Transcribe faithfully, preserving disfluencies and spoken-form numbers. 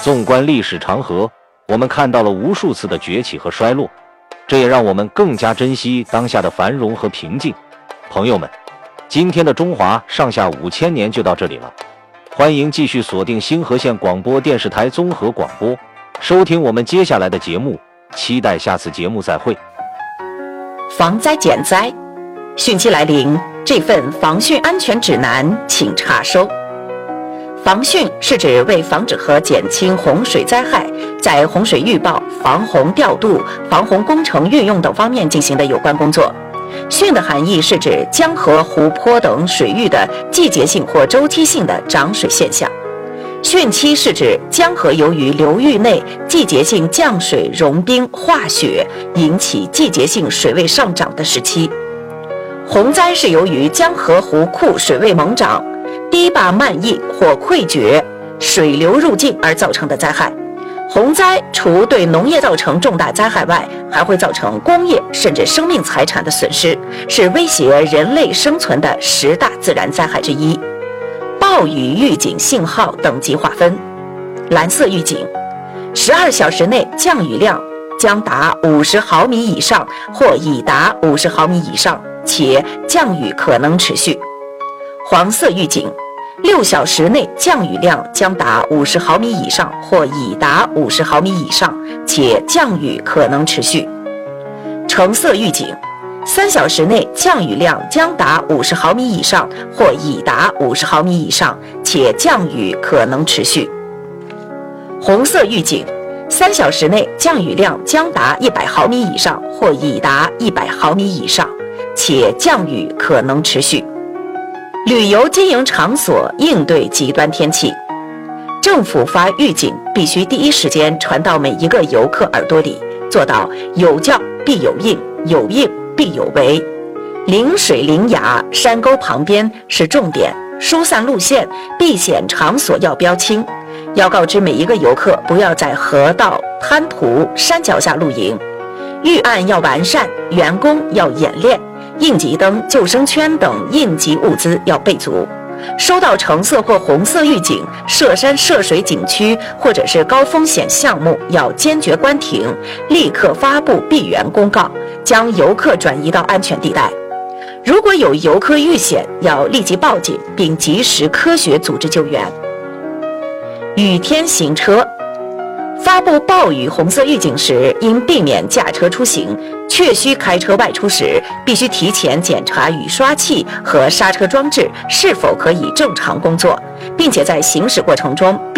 纵观历史长河，我们看到了无数次的崛起和衰落，这也让我们更加珍惜当下的繁荣和平静。朋友们，今天的中华上下五千年就到这里了，欢迎继续锁定星河县广播电视台综合广播，收听我们接下来的节目，期待下次节目再会。 防灾减灾，汛期来临，这份防汛安全指南请查收。防汛是指为防止和减轻洪水灾害，在洪水预报、防洪调度、防洪工程运用等方面进行的有关工作。汛的含义是指江河、湖泊等水域的季节性或周期性的涨水现象。汛期是指江河由于流域内季节性降水、融冰、化雪，引起季节性水位上涨的时期。洪灾是由于江河湖库水位猛涨、堤坝漫溢或溃决、水流入境而造成的灾害。洪灾除对农业造成重大灾害外，还会造成工业甚至生命财产的损失，是威胁人类生存的十大自然灾害之一。暴雨预警信号等级划分：蓝色预警，十二小时内降雨量将达五十毫米以上或已达五十毫米以上，且降雨可能持续。黄色预警，六小时内降雨量将达五十毫米以上或已达五十毫米以上，且降雨可能持续。橙色预警，三小时内降雨量将达五十毫米以上或已达五十毫米以上，且降雨可能持续。红色预警，三小时内降雨量将达一百毫米以上或已达一百毫米以上，且降雨可能持续。旅游经营场所应对极端天气，政府发预警必须第一时间传到每一个游客耳朵里，做到有教必有应，有应必有为。临水临崖、山沟旁边是重点，疏散路线、避险场所要标清，要告知每一个游客不要在河道、滩涂、山脚下露营。预案要完善，员工要演练，应急灯、救生圈等应急物资要备足。收到橙色或红色预警，涉山涉水景区或者是高风险项目要坚决关停，立刻发布闭园公告，将游客转移到安全地带。如果有游客遇险，要立即报警，并及时科学组织救援。雨天行车，发布暴雨红色预警时，应避免驾车出行，确需开车外出时，必须提前检查雨刷器和刹车装置是否可以正常工作，并且在行驶过程中